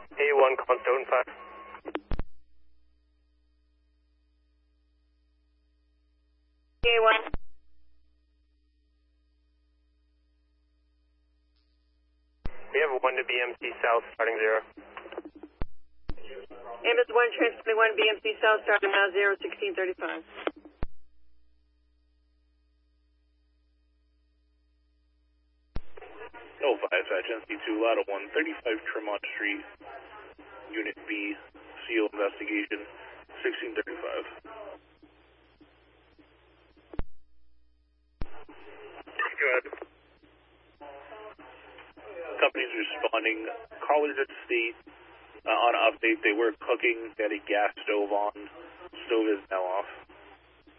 A1, Constone 5. A1. We have a 1 to BMC South, starting 0. Ambulance 1, transporting 1 BMC South, starting now 0, 1635. No 5, Agency 2, Lotto 1, 35 Tremont Street, Unit B, SEAL investigation, 1635. Go ahead. Companies responding, callers at state on an update, they were cooking, they had a gas stove on, stove is now off.